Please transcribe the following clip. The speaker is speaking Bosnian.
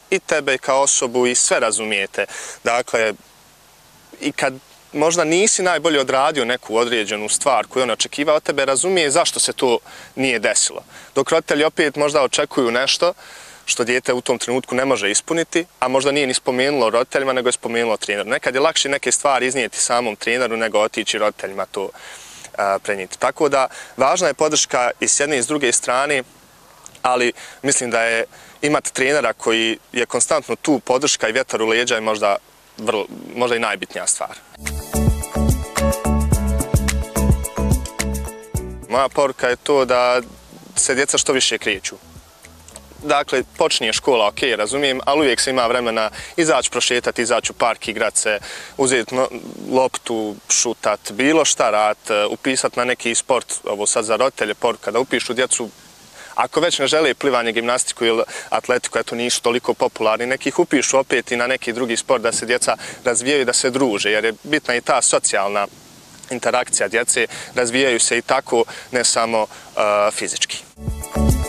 i tebe kao osobu i sve razumijete. Dakle, i kad možda nisi najbolje odradio neku određenu stvar koju on očekivao od tebe, razumije zašto se to nije desilo. Dok roditelji opet možda očekuju nešto što dijete u tom trenutku ne može ispuniti, a možda nije ni spomenulo roditeljima, nego je spomenulo treneru. Nekad je lakše neke stvari iznijeti samom treneru nego otići roditeljima to prenijeti. Tako da, važna je podrška i s jedne i s druge strane, ali mislim da je imati trenera koji je konstantno tu, podrška i vjetar u leđa je možda i najbitnija stvar. Moja poruka je to da se djeca što više kreću. Dakle, počinje škola, ok, razumijem, ali uvijek se ima vremena izaći prošetati, izaći u park, igrat se, uzeti loptu, šutat, bilo šta rad, upisati na neki sport, ovo sad za roditelje poruka, da upišu djecu. Ako već ne žele plivanje, gimnastiku ili atletiku, eto nisu toliko popularni, nekih upišu opet i na neki drugi sport da se djeca razvijaju, da se druže, jer je bitna i ta socijalna interakcija djece, razvijaju se i tako, ne samo fizički.